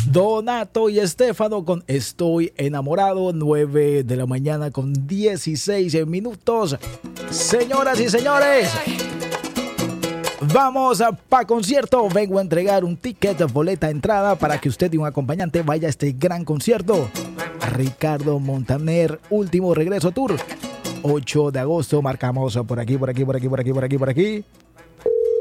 Donato y Estefano con Estoy enamorado, 9 de la mañana con 16 minutos. Señoras y señores, vamos pa' concierto. Vengo a entregar un ticket, boleta, entrada para que usted y un acompañante vaya a este gran concierto. Ricardo Montaner, Último Regreso Tour. 8 de agosto, marcamos por aquí.